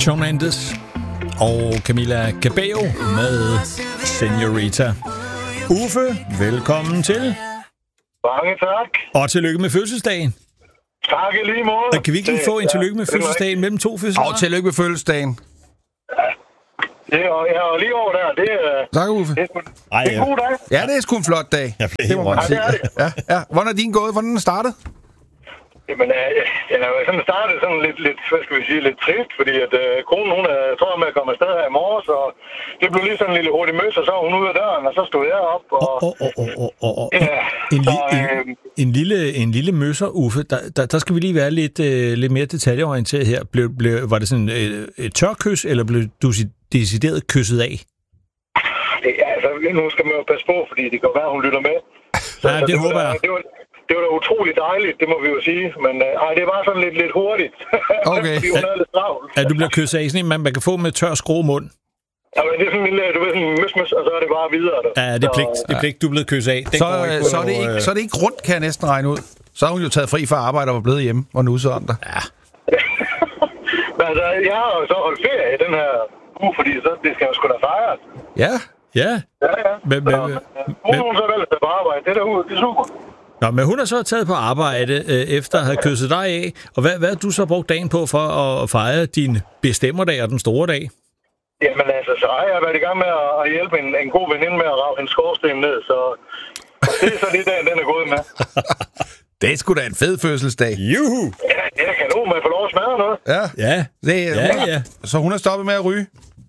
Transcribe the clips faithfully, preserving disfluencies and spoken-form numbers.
Shawn Mendes og Camila Cabello med Senorita. Uffe, velkommen til. Mange tak. Og tillykke med fødselsdagen. Tak i lige måde. Og kan vi ikke lige få en tillykke med fødselsdagen mellem to fødselsdager? Og tillykke med fødselsdagen. Det er, ja, og lige over der, det er... Tak, Uffe. Det er, det er en god dag. Ja, det er sgu en flot dag. Jeg blev helt Ja, rundt. det er det. Ja, ja. Hvordan er din gået? Hvordan er den startet? Jamen, øh, den er jo sådan startet sådan lidt, lidt, hvad skal vi sige, lidt trist, fordi at øh, konen, hun er, tror jeg, med at komme afsted her i morges, og det blev lige sådan en lille hurtig møs, og så var hun ude af døren, og så stod jeg op, og... Oh, oh, oh, oh, oh, oh. Ja, En, så, li- en, øh, en, lille, en lille møsser, Uffe, der, der, der skal vi lige være lidt, øh, lidt mere detaljeorienteret her. Blev, blev, var det sådan et, et tørkys, eller blev du decideret kysset af? det, altså, nu skal man jo passe på, fordi det kan være, hun lytter med. Så, Ja, så det håber var, jeg. Det var, det var da utroligt dejligt, det må vi jo sige, men øh, ej, det var sådan lidt, lidt hurtigt. Okay. Fordi hun er lidt travlt. At du bliver kysset af sådan en, man, man kan få med tør skrå mund. Ja, men det er sådan en lille, du ved, sådan en møs-møs, og så er det bare videre. Der. Ja, det er pligt, det er pligt du er blevet kysset af. Den Så, går ikke så, er det ikke, så er det ikke rundt, kan jeg næsten regne ud. Så har hun jo taget fri fra arbejde og var blevet hjemme og nusset om dig. Ja. Men altså, jeg har jo så holdt ferie i den her uge, fordi så, det skal jo sgu da fejres. Ja. Ja. Ja, ja. Men, men, Så, men, hun har så valgt at tage på arbejde. Det er derude, det er super. Nå, men hun har så taget på arbejde øh, efter at have kysset dig af. Og hvad, hvad har du så brugt dagen på for at fejre din bestemmerdag og den store dag? Jamen altså, så har jeg været i gang med at, at hjælpe en, en god veninde med at rave hendes skorsten ned, så det er så det, dagen den er gået med. Det er sgu da en fed fødselsdag. Juhu! Ja, det er kanon, man får lov at smadre noget. Ja. Ja, Det, ja, ja. Så hun har stoppet med at ryge?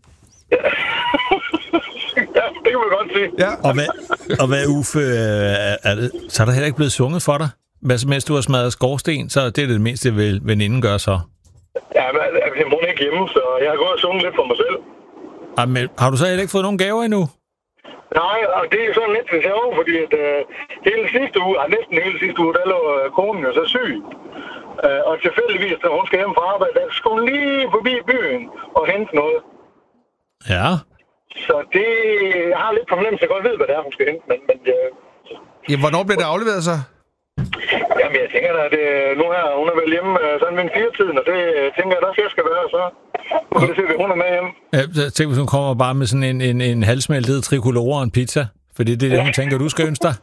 Ja, det kan man godt sige. Ja. Og hvad, og hvad Uffe, øh, er det, så er der heller ikke blevet sunget for dig? Hvad som helst, du har smadret skorsten, så det er det mindste, vel, veninden gør så. Ja, men altså, hun er ikke hjemme, så jeg har gået og sunget lidt for mig selv. Ah, men, har du så heller ikke fået nogen gaver endnu? Nej, og det er sådan lidt sjovt, fordi at, øh, hele sidste uge, ah, næsten hele sidste uge, der lå øh, konen jo så syg. Øh, og tilfældigvis, når hun skal hjem fra arbejde, der skal hun lige forbi byen og hente noget. Ja. Så det, jeg har lidt fornemmelse, jeg godt ved, hvad det er, hun skal hente, men, men øh, Ja, hvornår blev det afleveret så? jamen, jeg tænker da, at det, nu her, hun er vel hjemme øh, sådan ved en fire-tiden, og det øh, tænker jeg, der skal jeg skal være, så nu kan det se, at hun er med hjemme. Jeg tænker, hvis hun kommer bare med sådan en, en, en halvsmeltet tricolore og en pizza. Fordi det er det, hun tænker, du skal ønske dig.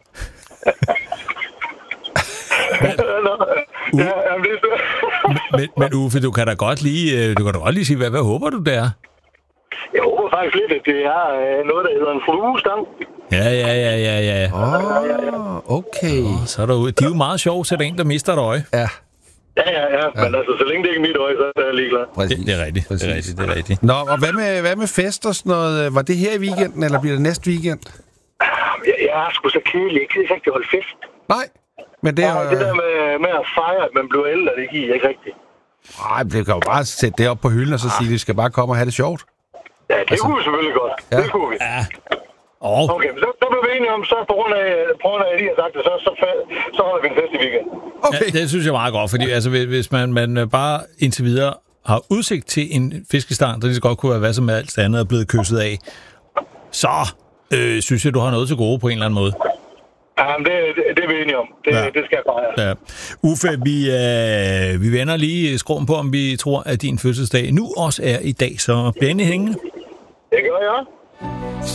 Nå, ja, jamen, det er så. Men, men Uffe, du kan da godt lige, øh, du kan da godt lige sige, hvad, hvad håber du der? Jeg håber faktisk lidt, at det er øh, noget, der hedder en fluestang. Ja, ja, ja, ja, ja. Åh, oh, okay. Så er der ude. De er jo meget sjove til en, der mister et øje. Ja, Ja, ja, ja, men altså, så længe det ikke er mit øje, så er jeg ligeglad. præcis. Det, det er rigtigt, det er rigtigt, det er rigtigt. Nå, og hvad med, hvad med fest og sådan noget? Var det her i weekenden, eller bliver det næste weekend? Jeg, jeg er sgu så kedelig. Jeg kan ikke rigtig holde fest. Nej, men det er Ja, det der med, med at fejre, at man bliver ældre, det giver jeg ikke rigtigt. Nej, det kan jo bare sætte det op på hylden og så sige, at vi skal bare komme og have det sjovt. Ja, det altså, kunne vi selvfølgelig godt. Ja. Det kunne vi. Ja. Og Okay, men så, så blev vi enige om, så på grund af, på grund af at I har sagt det, så, så, så holder vi en fest i weekend. Okay. ja, det synes jeg er meget godt, fordi altså, hvis- hvis man, man bare indtil videre har udsigt til en fiskestang, der lige så godt kunne være hvad som alt andet er blevet kysset af, så øh, synes jeg, du har noget til gode på en eller anden måde. Ja, men det, det, det er vi enige om. Det, Ja. ja. det skal jeg fejre. Ja. Uffe, vi, øh, vi vender lige skråen på, om vi tror, at din fødselsdag nu også er i dag, så bliver endelig hængende. Det gør jeg.